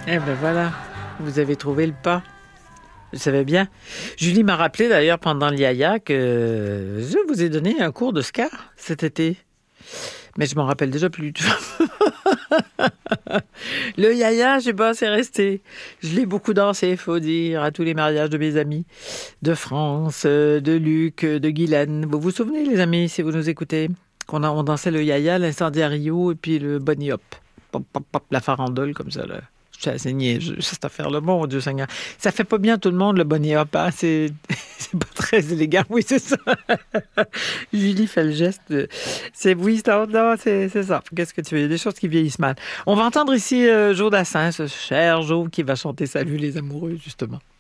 Eh ben voilà, vous avez trouvé le pas. Je savais bien. Julie m'a rappelé d'ailleurs pendant le Yaya que je vous ai donné un cours de ska cet été. Mais je m'en rappelle déjà plus. Le Yaya, je sais pas, c'est resté. Je l'ai beaucoup dansé, faut dire, à tous les mariages de mes amis. De France, de Luc, de Guylaine. Vous vous souvenez, les amis, si vous nous écoutez, on dansait le Yaya, l'incendiario et puis le bunny hop. Pop, pop, pop, la farandole comme ça, là. Je suis assez niaiseux, cette affaire-là. Mon Dieu Seigneur. Ça fait pas bien tout le monde, le bunny hop, hein? C'est pas très élégant. Oui, c'est ça. Julie fait le geste. Oui, non, c'est ça. Qu'est-ce que tu veux? Il y a des choses qui vieillissent mal. On va entendre ici Joe Dassin, ce cher Joe qui va chanter Salut les amoureux, justement.